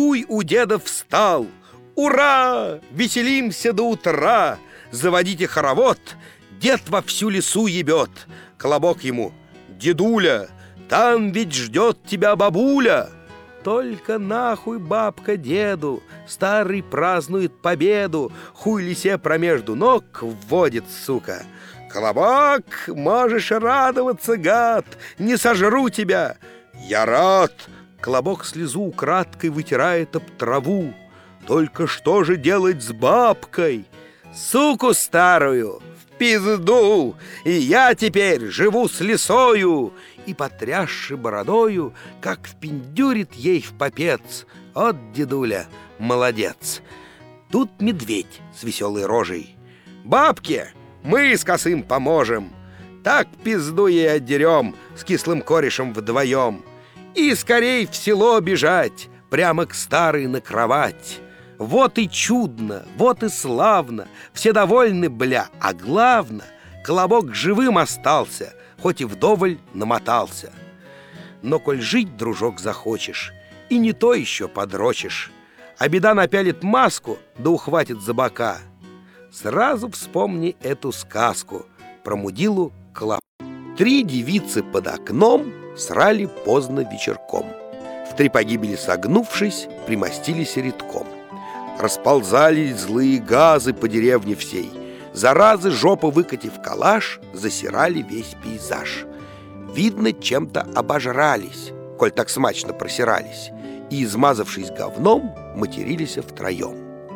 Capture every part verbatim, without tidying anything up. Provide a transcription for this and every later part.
Хуй у деда встал. Ура! Веселимся до утра! Заводите хоровод, дед во всю лесу ебет. Колобок ему: дедуля, там ведь ждет тебя бабуля. Только нахуй бабка деду, старый празднует победу, хуй лисе промежду ног вводит, сука. Колобок, можешь радоваться, гад, не сожру тебя. Я рад. Колобок слезу украдкой вытирает об траву. Только что же делать с бабкой? Суку старую в пизду, и я теперь живу с лисою. И, потрясши бородою, как впендюрит ей в попец. От дедуля, молодец. Тут медведь с веселой рожей: бабке мы с косым поможем. Так пизду ей отдерем с кислым корешем вдвоем. И скорей в село бежать, прямо к старой на кровать. Вот и чудно, вот и славно, все довольны, бля, а главно, Колобок живым остался, хоть и вдоволь намотался. Но коль жить, дружок, захочешь, и не то еще подрочишь, а беда напялит маску, да ухватит за бока, сразу вспомни эту сказку про мудилу Колобка. Три девицы под окном срали поздно вечерком. В три погибели согнувшись, примостились редком. Расползались злые газы по деревне всей. Заразы, жопу выкатив калаш, засирали весь пейзаж. Видно, чем-то обожрались, коль так смачно просирались, и, измазавшись говном, матерились втроем.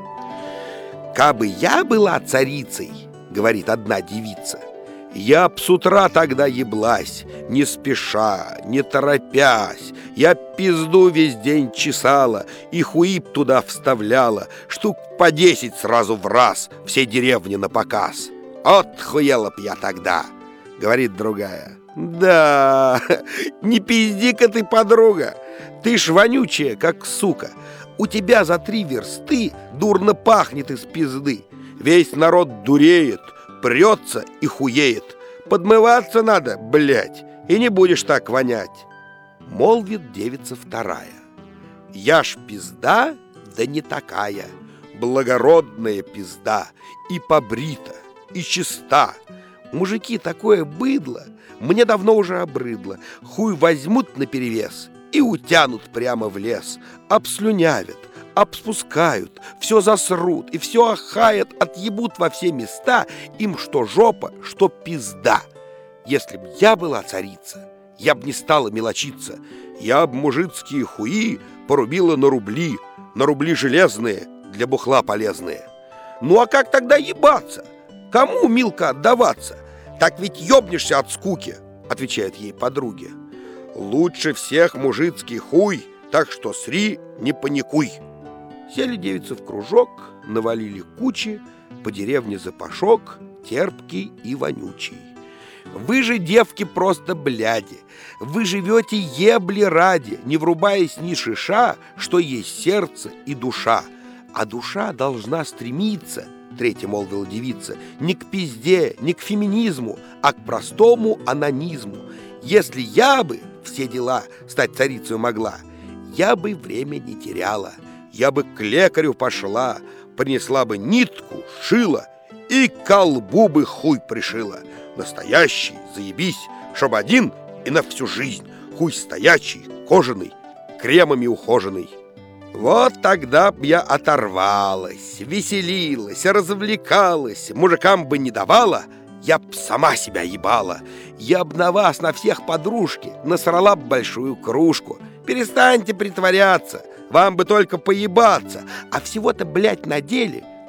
«Кабы я была царицей, — говорит одна девица, — я б с утра тогда еблась, не спеша, не торопясь. Я пизду весь день чесала и хуи б туда вставляла, штук по десять сразу в раз, все деревни на показ. Отхуела б я тогда, — говорит другая. Да, не пизди-ка ты, подруга, ты ж вонючая, как сука. У тебя за три версты дурно пахнет из пизды. Весь народ дуреет, прется и хуеет. Подмываться надо, блядь, и не будешь так вонять. Молвит девица вторая: я ж пизда, да не такая, благородная пизда, и побрита, и чиста. Мужики, такое быдло мне давно уже обрыдло. Хуй возьмут наперевес и утянут прямо в лес, обслюнявят, обспускают, все засрут и все охаят, отъебут во все места. Им что жопа, что пизда. Если б я была царица, я б не стала мелочиться. Я б мужицкие хуи порубила на рубли, на рубли железные, для бухла полезные. Ну а как тогда ебаться? Кому, Милка, отдаваться? Так ведь ёбнешься от скуки, отвечает ей подруги. Лучше всех мужицкий хуй, так что сри, не паникуй. Сели девицы в кружок, навалили кучи, по деревне запашок, терпкий и вонючий. Вы же, девки, просто бляди. Вы живете ебли ради, не врубаясь ни шиша, что есть сердце и душа. А душа должна стремиться, третья молвила девица, не к пизде, не к феминизму, а к простому анонизму. Если я бы все дела стать царицей могла, я бы время не теряла. Я бы к лекарю пошла, принесла бы нитку, шила и колбу бы хуй пришила. Настоящий, заебись, чтоб один и на всю жизнь. Хуй стоячий, кожаный, кремами ухоженный. Вот тогда б я оторвалась, веселилась, развлекалась, мужикам бы не давала, я б сама себя ебала. Я б на вас, на всех подружки, насрала б большую кружку. Перестаньте притворяться, вам бы только поебаться, а всего-то, блядь, на деле